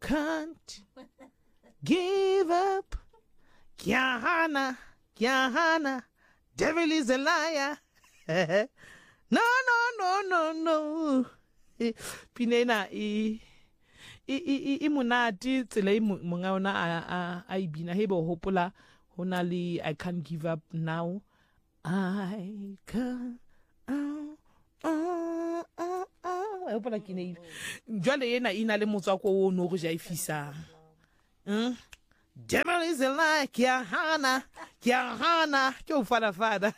can't give up. Kiahana, devil is a liar. No. Pinena monate tsela monga ona a ibina hebe hopola hona le I can't give up now. I can't hopola ke ne jwale ena ina le motswako o no go ja ifisa. Devil is a lie, Kiahana, ke o fada.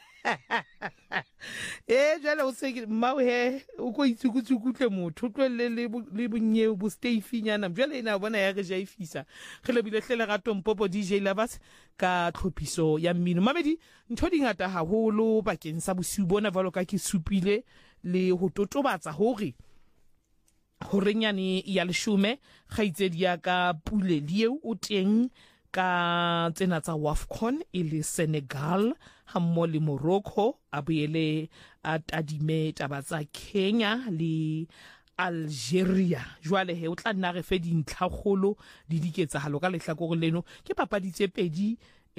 Jwale o se mau he o go itsukutle motho tlwele le bonye bo stay finyana jwale ena bona ya ge ja ifisa ge le bile hle Lerato Mpopo DJ Lovers ka tlhophiso ya mmino mamedi ntho dingata haholo bakeng sa bosiu bona valo ka ke supile le ho totobatsa hore horenyane ya leshume khaitsedi ya ka Pule Lieu o teng ka tsena tsa WAFCON ile Senegal hammo le Morocco a boele a tadime taba tsa Kenya le Algeria jwale he o tla nna re fe dintlhagolo di diketsahalo ka lehlakore leno ke papadi tse pedi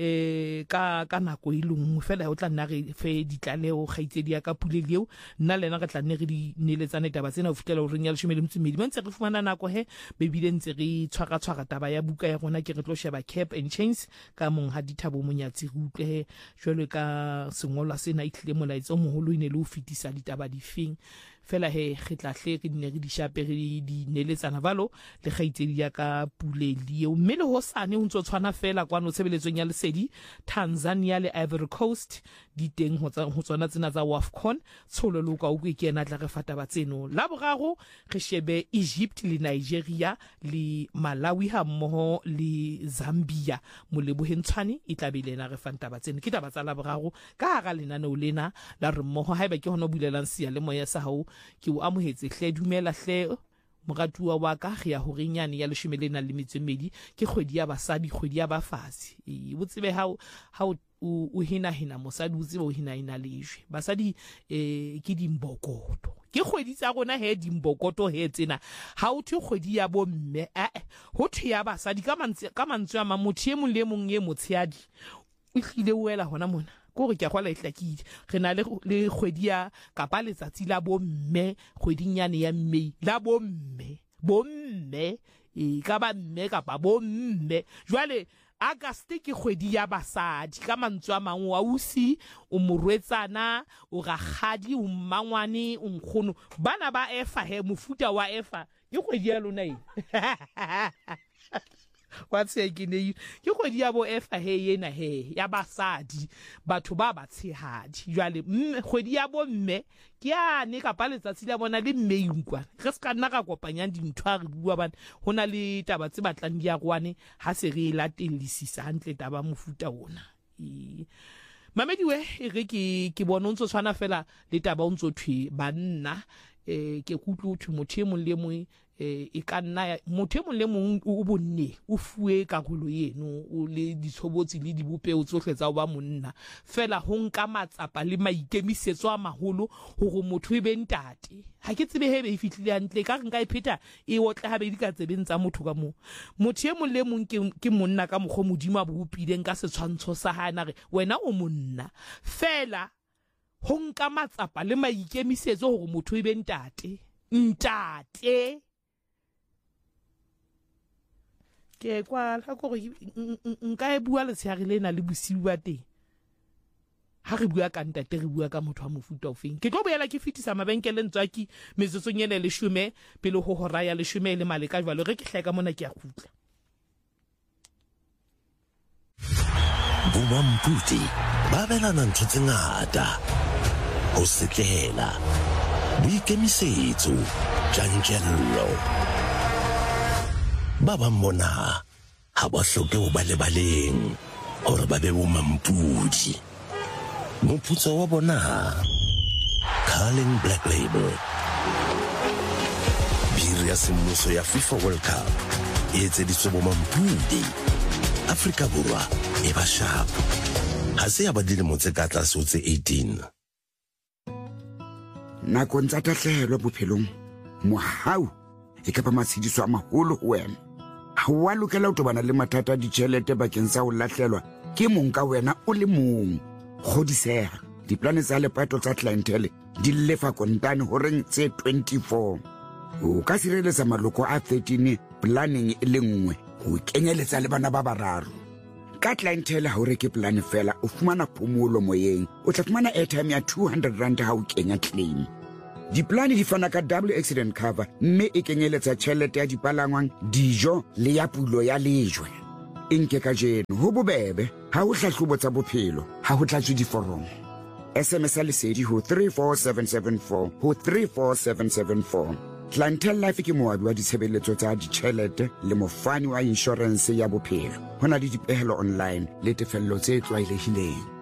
ka nako ilong fela o tla nna re fe ditlaleo khaitsedi ya ka Pule Lieu nna lena re tla nne re di neletsane taba tsena o futela o renya leshome le mtsumedi ntse re fumana nako he bebile ntse re tshwara taba ya buka ya rona ke re tlo sheba Cap and Chains ka mong ha Dithabo Monyatsi re utlwe jwale ka sengolwa sena itlile molaetso moholo ine le o fitisa ditaba difeng fela he re tla hle re nne re di shape re di neletsana valo le khaitsedi ya ka Pule Lieu mme le hosane o ntso tshwana fela kwano tshebeletsong ya lesedi Tanzania le Ivory Coast di teng ho tsona tsena tsa WAFCON tsholo lo ka o ke ena tla re fata ba tseno la boraro re shebe Egypt le Nigeria le Malawi ha mmoho le Zambia molebohentshwane e tlabile na re fanta ba tseno ke taba tsa la boraro ka hara lenane o lena la re mmoho haeba ke hona bulelang sia le moya sa hao ke o amohetse hle dumela hle moratuwa wa ka ya hore nyane ya leshome le nang le metsomedi ke kgwedi ya basadi kgwedi ya bafasi o tsebe ha o hina mosadi o tsebe o hina lejwe basadi ke dimbokoto ke kgwedi tsa rona he dimbokoto he tsena ha o thwe kgwedi ya bo mme ho thwe ya basadi ka mantswe a mamotho e mong le mong ye motsheadi o hlile o wela hona mona ko re ke kwala ihlakile re na le kgwedi ya kapa letsatsi la bo mme kgwedinyane ya Mei la bo mme ka ba mme kapa bo mme jwale August ke kgwedi ya basadi ka mantswe a mangwe wa usi o morwetsana o gagadi o mmangwane o nkgono bana ba efa he mofuta wa efa ke kgwedi ya lona e what's again ke kgwedi ya bo efa he yena he ya basadi batho ba batshehadi jwale kgwedi ya bo mme ke yane ka paletsatsi la bona le mmeinkwa re ska nna ka kopanya dintho re bua bana hona le taba tse batlang di ya rwane ha se re latellisisa hantle taba mofuta ona mamedi we re ke bona ntse tshwana fela le taba o ntse thwe banna ke kutlo thwe motho e mong le mong e ka nna motho e mong le mong o bonne o fuwe karolo yeno o le ditshobotsi le dibopeo tsohle tsa ba monna fela ho nka matsapa le maikemisetso a maholo hore motho e be ntate ha ke tsebe hebe e fihlile hantle ka re nka e pheta e otle ha be di ka tsebeng tsa motho ka mo motho e mong le mong ke monna ka mokgo modimo a bopileng ka setshwantsho sa hana re wena o monna fela ho nka matsapa le maikemisetso hore motho e be ntate ke kwa la go nka e bua le tsheare lena le bosiu ba teng ha re bua ka ntate re bua ka motho wa mofuta ofeng ke tlo boela ke fitisa mabenkele ntswaki metsotsong ene le shume pele ho hora ya le shume le maleka jwalo re ke hleka mona ke a khutla Bomamputi ba belana ntho tse ngata ho setlela boikemisetso tjantjello ba ba mona ha ba hloke ho ba lebaleng hore ba be bomampudi moputso wa bona Carling Black Label biri ya semmuso ya FIFA World Cup e etseditswe bomampudi Afrika Borwa e ba sharp ha se ya ba dilemo tse ka tlase ho tse 18 nakong tsa tahlehelo bophelong mohau e ka ba matshidiso a maholo ho wena wa lokela ho tobana le mathata a ditjhelete bakeng sa ho lahlelwa ke mong ka wena o le mong. Kgodisega, diplane tsa lepato tsa clientele di lefa kontane horeng tse 24. O ka sireletsa maloko a 13 planning e le nngwe ho kenyeletsa le bana ba bararo. Ka clientele ha o reke plan fela o fumana phomolo moyeng, o tla fumana airtime ya 200 rand ha o kenya claim. Diplane di fana ka double accident cover mme e kenyeletsa tjhelete ya dipalangwang, dijo le ya pulo ya lejwe. Nke ka jeno ho bobebe ha o hlahlobo tsa bophelo ha ho tlatswe diforomo. SMS lesedi ho 34774 ho 34774. Clientele Life ke moabi wa ditshebeletso tsa ditjhelete le mofani wa insurance ya bophelo. Hona le dipehelo online le tefello tse tlwaelehileng.